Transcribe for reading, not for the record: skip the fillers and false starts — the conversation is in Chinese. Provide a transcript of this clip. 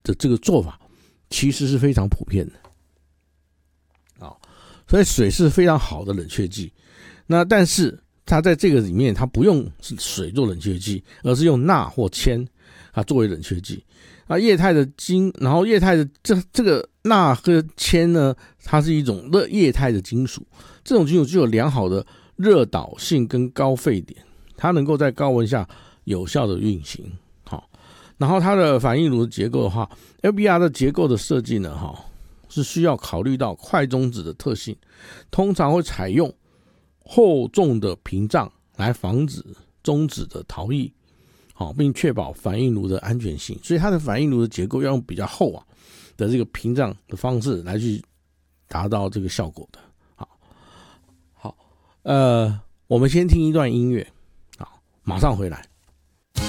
的这个做法其实是非常普遍的。所以水是非常好的冷却剂。那但是它在这个里面，它不用水做冷却剂，而是用钠或铅作为冷却剂。液态的然后液态的这个钠和铅呢，它是一种液态的金属，这种金属具有良好的热导性跟高沸点，它能够在高温下有效的运行。然后它的反应炉的结构的话 ，LBR 的结构的设计呢，是需要考虑到快中子的特性，通常会采用厚重的屏障来防止中子的逃逸，并确保反应炉的安全性。所以它的反应炉的结构要用比较厚的这个屏障的方式来去达到这个效果的。好，我们先听一段音乐，马上回来。